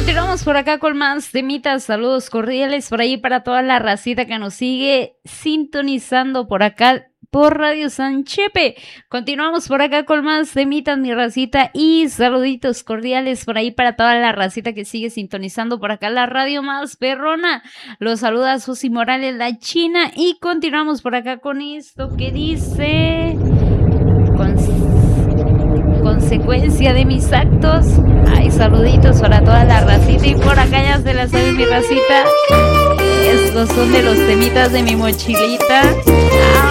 Continuamos por acá con más temitas, saludos cordiales por ahí para toda la racita que nos sigue sintonizando por acá por Radio San Chepe. Continuamos por acá con más temitas, mi racita, y saluditos cordiales por ahí para toda la racita que sigue sintonizando por acá la radio más perrona. Los saluda Susi Morales, la China, y continuamos por acá con esto que dice... consecuencia de mis actos. Ay, saluditos para toda la racita y por acá ya se la sabe mi racita. Estos son de los temitas de mi mochilita.